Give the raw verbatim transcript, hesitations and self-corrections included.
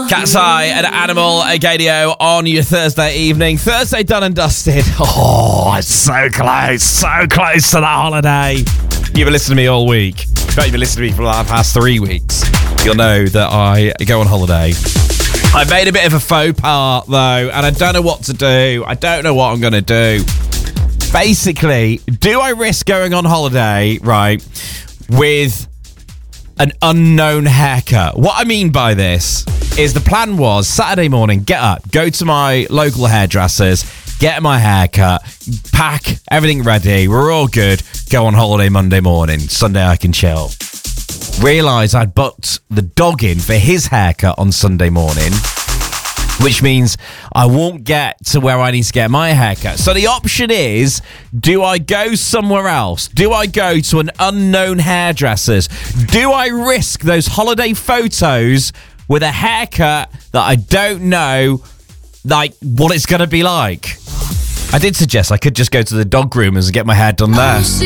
Cat's Eye and Animal Agadio on your Thursday evening. Thursday done and dusted. Oh, it's so close, so close to that holiday. You've been listening to me all week. In fact, you've been listening to me for the past three weeks. You'll know that I go on holiday. I made a bit of a faux pas, though, and I don't know what to do. I don't know what I'm going to do. Basically, do I risk going on holiday, right, with an unknown haircut? What I mean by this is the plan was Saturday morning, get up, go to my local hairdressers, get my haircut, pack everything ready, we're all good, go on holiday Monday morning, Sunday I can chill. Realise I'd booked the dog in for his haircut on Sunday morning, which means I won't get to where I need to get my haircut. So the option is, do I go somewhere else? Do I go to an unknown hairdresser's? Do I risk those holiday photos with a haircut that I don't know, like, what it's going to be like? I did suggest I could just go to the dog groomers and get my hair done there.